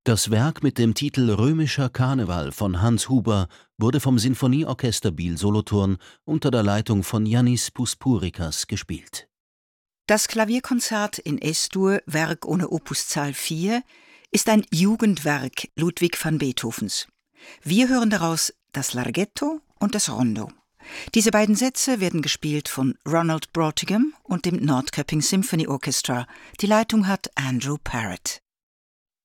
Das Werk mit dem Titel Römischer Karneval von Hans Huber wurde vom Sinfonieorchester Biel-Solothurn unter der Leitung von Yannis Puspurikas gespielt. Das Klavierkonzert in Es-Dur, Werk ohne Opuszahl 4, ist ein Jugendwerk Ludwig van Beethovens. Wir hören daraus das Larghetto und das Rondo. Diese beiden Sätze werden gespielt von Ronald Broughtigam und dem Nordköping Symphony Orchestra. Die Leitung hat Andrew Parrott.